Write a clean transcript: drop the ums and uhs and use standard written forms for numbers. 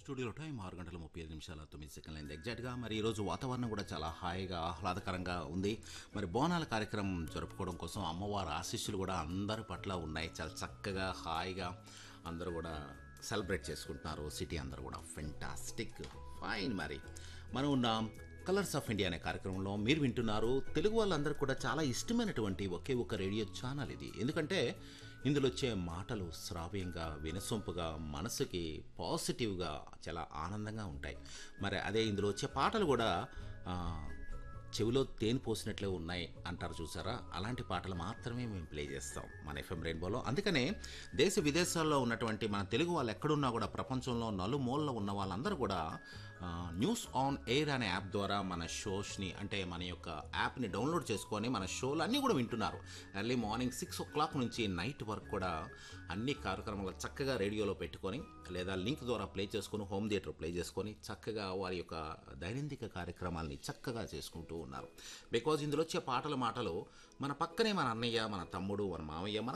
స్టూడియోలో టైం 6 గంటల 35 నిమిషాల 9 సెకండ్లు ఎగ్జాక్ట్గా. మరి ఈరోజు వాతావరణం కూడా చాలా హాయిగా ఆహ్లాదకరంగా ఉంది. మరి బోనాల కార్యక్రమం జరుపుకోవడం కోసం అమ్మవారి ఆశీస్సులు కూడా అందరి పట్ల ఉన్నాయి. చాలా చక్కగా హాయిగా అందరూ కూడా సెలబ్రేట్ చేసుకుంటున్నారు. సిటీ అందరూ కూడా ఫెంటాస్టిక్ ఫైన్. మరి మనం ఉన్నాం కలర్స్ ఆఫ్ ఇండియా అనే కార్యక్రమంలో. మీరు వింటున్నారు తెలుగు వాళ్ళందరూ కూడా చాలా ఇష్టమైనటువంటి ఒకే ఒక రేడియో ఛానల్ ఇది. ఎందుకంటే ఇందులో వచ్చే మాటలు శ్రావ్యంగా వినసొంపుగా మనసుకి పాజిటివ్గా చాలా ఆనందంగా ఉంటాయి. మరి అదే ఇందులో వచ్చే పాటలు కూడా చెవిలో తేనె పోసినట్లే ఉన్నాయి అంటారు చూసారా, అలాంటి పాటలు మాత్రమే మేము ప్లే చేస్తాం మన ఎఫ్ఎం రెయిన్బోలో. అందుకనే దేశ విదేశాల్లో ఉన్నటువంటి మన తెలుగు వాళ్ళు ఎక్కడున్నా కూడా ప్రపంచంలో నలుమూలలో ఉన్న వాళ్ళందరూ కూడా న్యూస్ ఆన్ ఎయిర్ అనే యాప్ ద్వారా మన షోస్ని అంటే మన యొక్క యాప్ని డౌన్లోడ్ చేసుకొని మన షోలు అన్నీ కూడా వింటున్నారు. ఎర్లీ మార్నింగ్ 6 o'clock నుంచి నైట్ వరకు కూడా అన్ని కార్యక్రమాలు చక్కగా రేడియోలో పెట్టుకొని లేదా లింక్ ద్వారా ప్లే చేసుకొని హోమ్ థియేటర్ ప్లే చేసుకొని చక్కగా వారి యొక్క దైనందిక కార్యక్రమాలని చక్కగా చేసుకుంటూ ఉన్నారు. బికాజ్ ఇందులో వచ్చే పాటలు మాటలు మన పక్కనే మన అన్నయ్య, మన తమ్ముడు, మన మామయ్య, మన